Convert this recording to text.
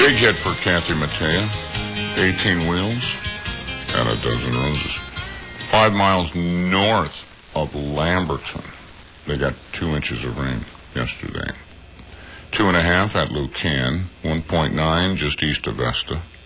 Big hit for Kathy Mattea. 18 wheels and a dozen roses. 5 miles north of Lamberton, they got 2 inches of rain yesterday. 2.5 at Lucan. 1.9 just east of Vesta.